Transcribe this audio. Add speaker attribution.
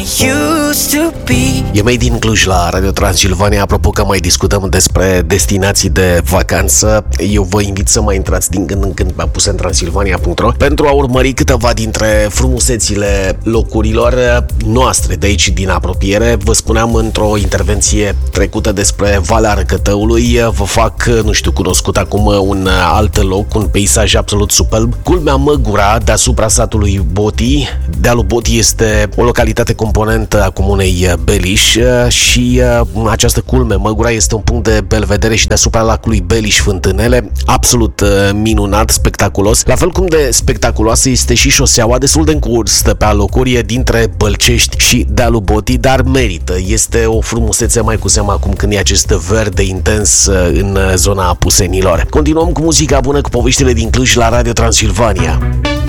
Speaker 1: E Made in Cluj la Radio Transilvania. Apropo că mai discutăm despre destinații de vacanță, eu vă invit să mai intrați din când în când pe apusentransylvania.ro pentru a urmări câteva dintre frumusețile locurilor noastre de aici din apropiere. Vă spuneam într-o intervenție trecută despre Valea Răcătăului, vă fac, nu știu, cunoscut acum un alt loc, un peisaj absolut superb. Culmea Măgura, deasupra satului Botii. Dealul Botii este o localitate componentă a comunei Beliș și această culme, Măgura, este un punct de belvedere și deasupra lacului Beliș Fântânele, absolut minunat, spectaculos. La fel cum de spectaculoasă este și șoseaua, destul de încursă pe alocuri dintre Bălcești și dealul Botii, dar merită. Este o frumusețe mai cu seamă acum când e acest verde intens în zona Apusenilor. Continuăm cu muzica bună, cu poveștile din Cluj la Radio Transilvania.